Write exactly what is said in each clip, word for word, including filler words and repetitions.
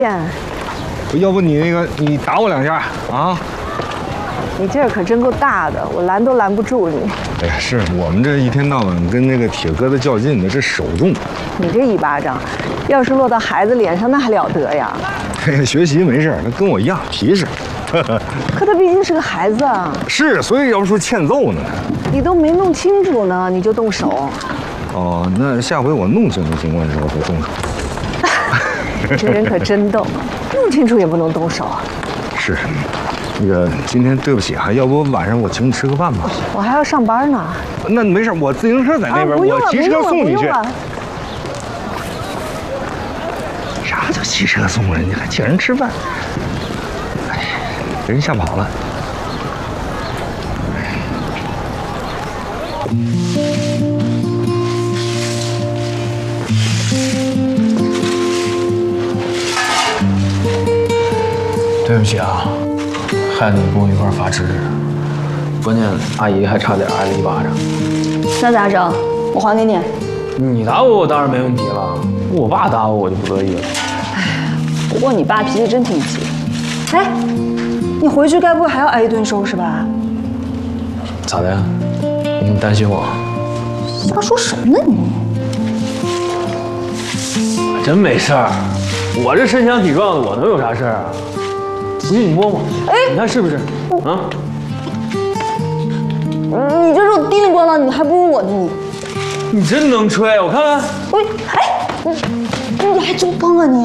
燕， 要不你那个你打我两下啊？ 你劲儿可真够大的，我拦都拦不住你。 哎呀，是我们这一天到晚跟那个铁疙瘩较劲的，这手重。 你这一巴掌，要是落到孩子脸上，那还了得呀？ 哎呀，学习没事，他跟我一样皮实。 可他毕竟是个孩子啊。 是，所以要不说欠揍呢。 你都没弄清楚呢，你就动手。 哦，那下回我弄清楚情况之后再动手。 这人可真逗，弄清楚也不能动手。 是，那个今天对不起啊，要不晚上我请你吃个饭吧？ 我还要上班呢。 那没事，我自行车在那边， 啊、 我骑车送你去。 啥叫骑车送人？你还请人吃饭？哎，给人吓跑了。 对不起啊，害得你跟我一块发直，关键阿姨还差点挨了一巴掌。 那咋整？我还给你。 你打我，我当然没问题了。我爸打我，我就不乐意了。 哎，不过你爸脾气真挺急。哎，你回去该不会还要挨一顿收拾吧？ 咋的？你担心我？ 瞎说什么呢你？ 我真没事儿，我这身强体壮的，我能有啥事儿啊？不信你摸摸，哎，你看是不是？啊？ 你这肉叮铃咣啷，你还不如我呢你。 你真能吹，我看看。 喂，哎，你你还真崩啊你！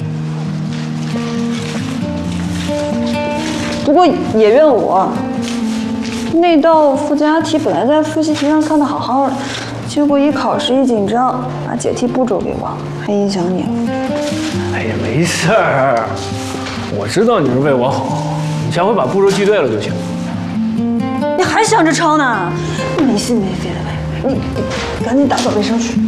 不过也怨我，那道附加题本来在复习题上看的好好的，结果一考试一紧张，把解题步骤给忘，还影响你了。 哎呀，没事儿。我知道你是为我好，你下回把步骤记对了就行。 你还想着抄呢？没心没肺的呗！你你赶紧打扫卫生去。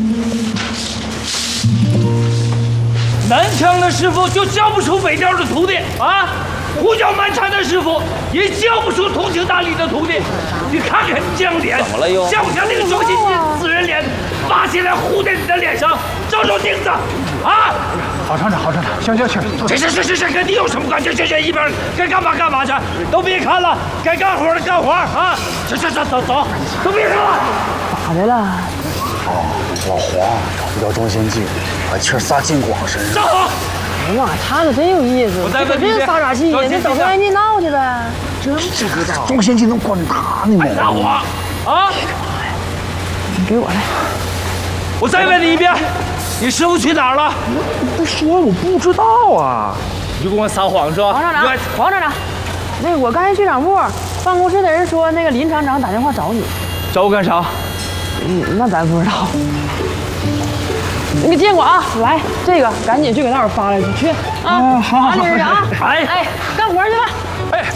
南腔的师傅就教不出北调的徒弟啊，胡搅蛮缠的师傅也教不出通情达理的徒弟。你看看你这张脸，怎么了又？像不像那个周星驰死人脸，挖起来糊在你的脸上，照照镜子啊！ 郝厂长，郝厂长，行行行， 这这这这这跟你有什么关系？这这一边该干嘛干嘛去，都别看了，该干活的干活啊！这这这走走，都别看了。 咋的了？ 哦，老黄找不着庄先进，把气儿撒金广身上。 站好！ 哎呀妈，他可真有意思， 我再问你， 这撒啥气呀？你找关系闹去呗。 真不知道，庄先进能管着他呢吗？ 打我啊！ 你给我来。 我再问你一遍。你师傅去哪儿了？ 不说，我不知道啊！ 你就跟我撒谎是吧？ 黄厂长，黄厂长，那个我刚才去厂部，办公室的人说那个林厂长打电话找你， 找我干啥？ 嗯，那咱不知道。那个监管啊，来这个赶紧去给那会儿发来去，去啊！ 好好好， 啊！哎哎，干活去吧！ 哎，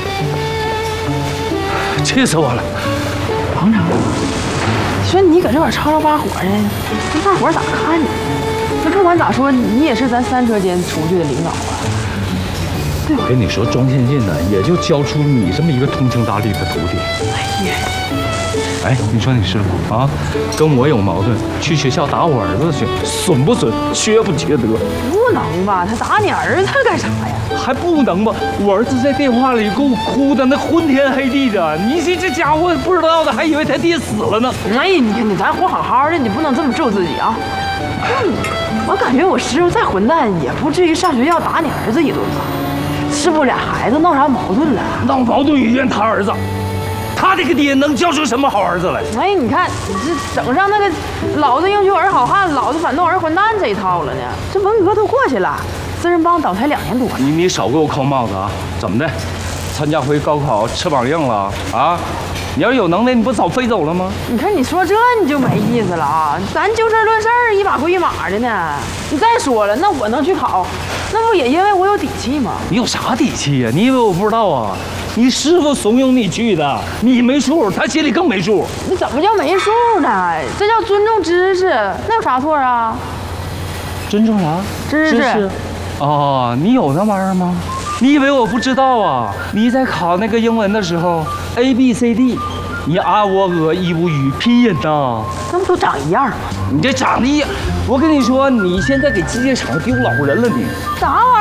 气死我了！ 黄厂长。说你搁这块吵吵把火的，那大伙咋看你？那不管咋说，你也是咱三车间出去的领导啊。 我跟你说，庄先进呢，也就教出你这么一个通情达理的徒弟。 哎呀， 哎，你说你师傅啊，跟我有矛盾，去学校打我儿子去，损不损？缺不缺德？ 不能吧？他打你儿子干啥呀？ 还不能吧？我儿子在电话里给我哭的那昏天黑地的，你这这家伙不知道的，还以为他爹死了呢。 哎，你你咱活好好的，你不能这么咒自己啊！嗯，我感觉我师傅再混蛋，也不至于上学校打你儿子一顿吧？师傅俩孩子闹啥矛盾了？ 闹矛盾也怨他儿子，他这个爹能教出什么好儿子来？ 哎，你看你这整上那个老子应许儿好汉，老子反动儿混蛋这一套了呢。这文革都过去了。四人帮倒台两年多了， 你你少给我扣帽子啊！怎么的？参加回高考翅膀硬了啊？你要有能耐，你不早飞走了吗？ 你看你说这你就没意思了啊！咱就事论事儿，一码归一码的呢。你再说了，那我能去考，那不也因为我有底气吗？ 你有啥底气呀、啊？你以为我不知道啊？你师傅怂恿你去的，你没数，他心里更没数。 你怎么叫没数呢？这叫尊重知识，那有啥错啊？ 尊重啥？ 知识。知识哦，你有那玩意儿吗？你以为我不知道啊？你在考那个英文的时候 ，A B C D， 你啊我俄一无语拼音呐， 那不都长一样吗？ 你这长得一样，我跟你说，你现在给机械厂丢老人了你。 啥玩